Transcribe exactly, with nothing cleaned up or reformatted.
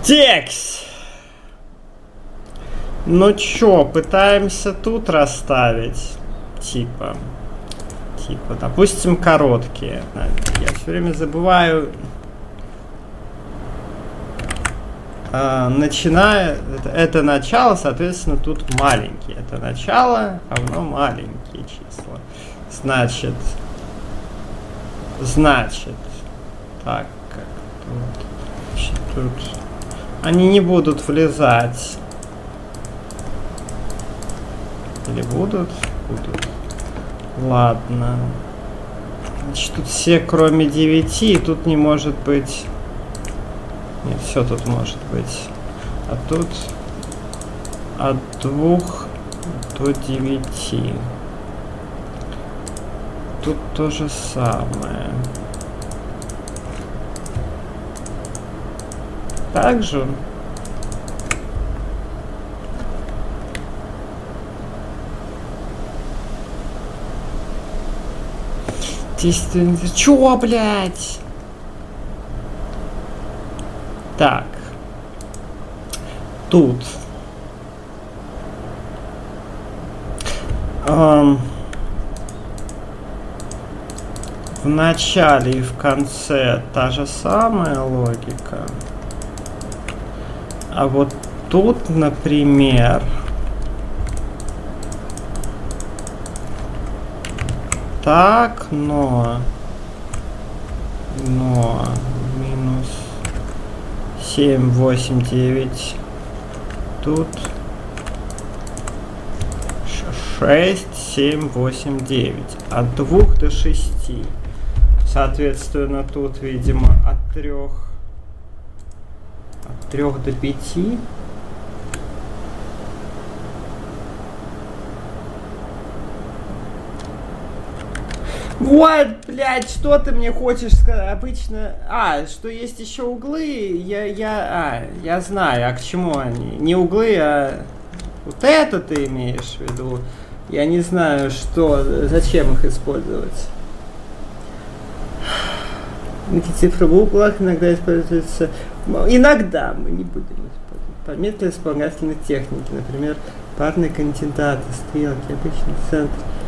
Текст. Ну чё, пытаемся тут расставить. Типа. Типа, допустим, короткие. Я все время забываю. А, начиная. Это, это начало, соответственно, тут маленькие. Это начало, равно маленькие числа. Значит. Значит. Так, как тут. Значит, тут. Они не будут влезать. Или будут? Будут. Ладно. Значит, тут все кроме девяти, и тут не может быть... Нет, все тут может быть. А тут от двух до девяти. Тут то же самое. Также... Чё, блядь? Так. Тут. Эм, в начале и в конце та же самая логика. А вот тут, например... Так, но... Но... Минус... семь, восемь, девять. Тут... шесть, семь, восемь, девять. От двух до шести. Соответственно, тут, видимо, от трех... От трех до пяти. Вот, блядь, что ты мне хочешь сказать? Обычно... А, что есть еще углы, я, я... А, я знаю, а к чему они? Не углы, а... Вот это ты имеешь в виду? Я не знаю, что... Зачем их использовать? Эти цифры в углах иногда используются... Иногда мы не будем использовать. Пометки вспомогательной техники, например, парные кандидаты, стрелки, обычный центр...